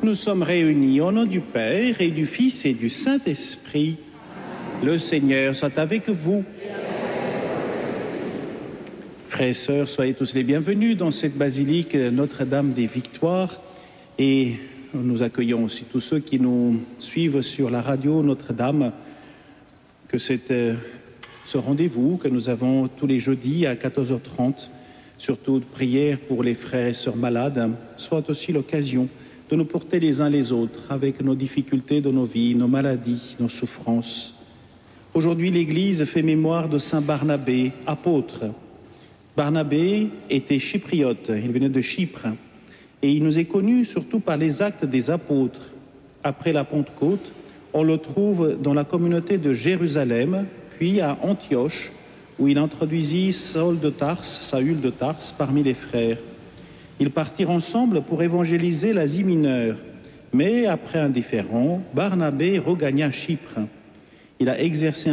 nous sommes réunis au nom du Père et du Fils et du Saint-Esprit. Le Seigneur soit avec vous. Frères et sœurs, soyez tous les bienvenus dans cette basilique Notre-Dame des Victoires. Et nous accueillons aussi tous ceux qui nous suivent sur la radio Notre-Dame, que ce rendez-vous que nous avons tous les jeudis à 14h30, surtout de prière pour les frères et sœurs malades, soit aussi l'occasion de nous porter les uns les autres avec nos difficultés de nos vies, nos maladies, nos souffrances. Aujourd'hui, l'Église fait mémoire de Saint Barnabé, apôtre. Barnabé était chypriote, il venait de Chypre, et il nous est connu surtout par les actes des apôtres. Après la Pentecôte, on le trouve dans la communauté de Jérusalem, puis à Antioche, où il introduisit Saül de Tarse parmi les frères. Ils partirent ensemble pour évangéliser l'Asie mineure, mais après un différend, Barnabé regagna Chypre. Il a exercé